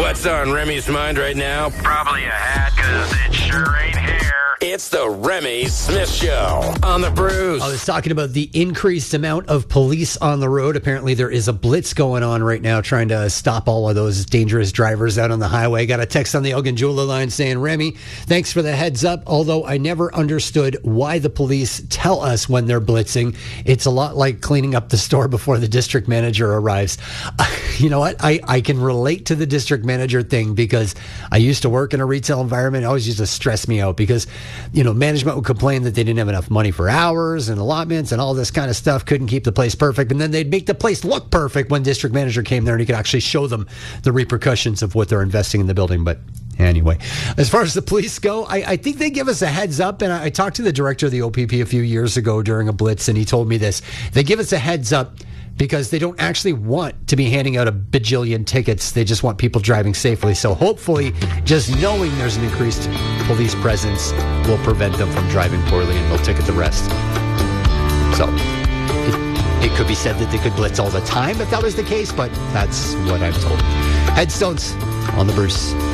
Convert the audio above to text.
What's on Remy's mind right now? Probably a hat, because it sure ain't hair. It's the Remy Smith Show on the Bruce. I was talking about the increased amount of police on the road. Apparently, there is a blitz going on right now trying to stop all of those dangerous drivers out on the highway. Got a text on the Elgin Jeweler line saying, Remy, thanks for the heads up, although I never understood why the police tell us when they're blitzing. It's a lot like cleaning up the store before the district manager arrives. You know what? I can relate to the district manager thing because I used to work in a retail environment. It always used to stress me out because, you know, management would complain that they didn't have enough money for hours and allotments and all this kind of stuff, couldn't keep the place perfect. And then they'd make the place look perfect when district manager came there and he could actually show them the repercussions of what they're investing in the building. But anyway, as far as the police go, I think they give us a heads up. And I talked to the director of the OPP a few years ago during a blitz, and he told me this. They give us a heads up because they don't actually want to be handing out a bajillion tickets. They just want people driving safely. So hopefully, just knowing there's an increased police presence will prevent them from driving poorly, and they'll ticket the rest. So it could be said that they could blitz all the time if that was the case, but that's what I'm told. Headstones on the Bruce.